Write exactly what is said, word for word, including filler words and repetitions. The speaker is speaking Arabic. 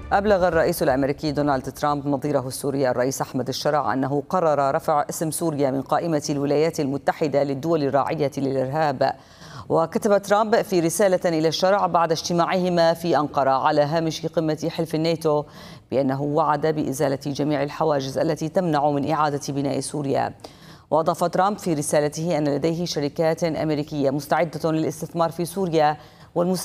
أبلغ الرئيس الأمريكي دونالد ترامب نظيره السوري الرئيس أحمد الشرع أنه قرر رفع اسم سوريا من قائمة الولايات المتحدة للدول الراعية للإرهاب. وكتب ترامب في رسالة إلى الشرع بعد اجتماعهما في أنقرة على هامش قمة حلف الناتو بأنه وعد بإزالة جميع الحواجز التي تمنع من إعادة بناء سوريا. وأضاف ترامب في رسالته أن لديه شركات أمريكية مستعدة للاستثمار في سوريا والمساعدة